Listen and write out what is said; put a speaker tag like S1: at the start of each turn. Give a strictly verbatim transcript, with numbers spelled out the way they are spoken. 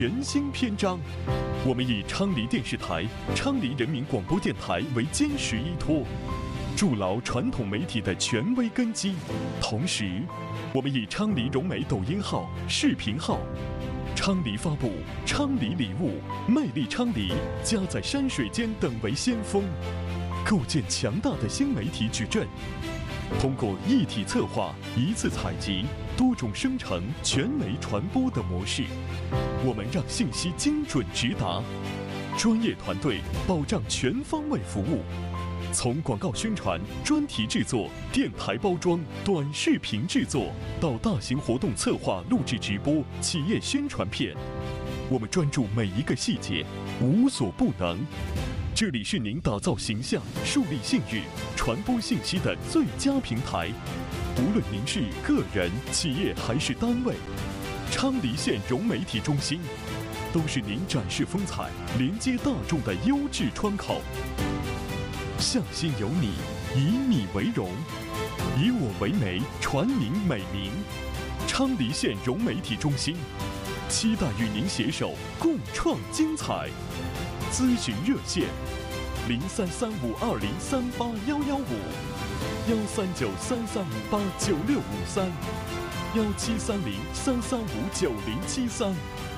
S1: 全新篇章。我们以昌黎电视台、昌黎人民广播电台为坚实依托，筑牢传统媒体的权威根基。同时，我们以昌黎融媒抖音号、视频号、昌黎发布、昌黎礼物、魅力昌黎、家在山水间等为先锋，构建强大的新媒体矩阵。通过一体策划、一次采集、多种生成、全媒传播的模式，我们让信息精准直达，专业团队保障全方位服务。从广告宣传、专题制作、电台包装、短视频制作，到大型活动策划、录制直播、企业宣传片，我们专注每一个细节，无所不能。这里是您打造形象、树立信誉、传播信息的最佳平台。无论您是个人、企业还是单位，昌黎县融媒体中心都是您展示风采、连接大众的优质窗口。向心有你，以你为荣，以我为媒，传您美名。昌黎县融媒体中心，期待与您携手共创精彩。咨询热线：零三三五二零三八幺幺五，幺三九三三五八九六五三，幺七三零三三五九零七三。